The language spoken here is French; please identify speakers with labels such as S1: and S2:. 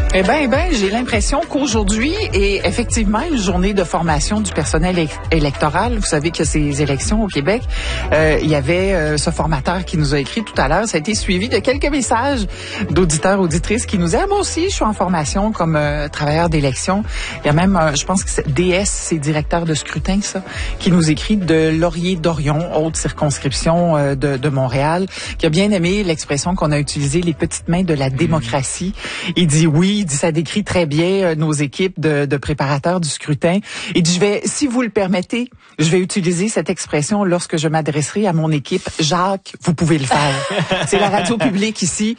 S1: Eh ben, j'ai l'impression qu'aujourd'hui est effectivement une journée de formation du personnel électoral. Vous savez que ces élections au Québec, il y avait ce formateur qui nous a écrit tout à l'heure. Ça a été suivi de quelques messages d'auditeurs, auditrices qui nous disent « Ah, moi aussi, je suis en formation comme travailleur d'élection. » Il y a même, je pense que c'est DS, c'est directeur de scrutin, ça, qui nous écrit de Laurier-Dorion, haute circonscription de Montréal, qui a bien aimé l'expression qu'on a utilisée, les petites mains de la démocratie. Il dit oui. Il dit ça décrit très bien nos équipes de préparateurs du scrutin. Il dit si vous le permettez, je vais utiliser cette expression lorsque je m'adresserai à mon équipe. Jacques, vous pouvez le faire. C'est la radio publique ici.